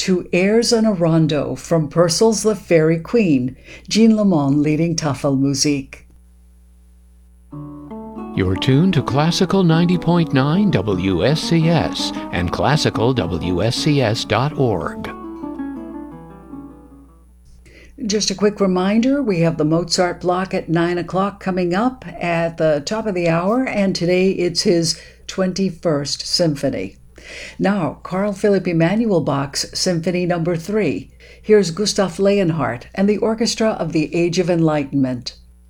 to airs and a rondo from Purcell's The Fairy Queen, Jean Lamont leading Tafelmusik. You're tuned to Classical 90.9 WSCS and classicalwscs.org. Just a quick reminder, we have the Mozart block at 9 o'clock coming up at the top of the hour, and today it's his 21st Symphony. Now, Carl Philipp Emanuel Bach's Symphony No. 3. Here's Gustav Leonhardt and the Orchestra of the Age of Enlightenment.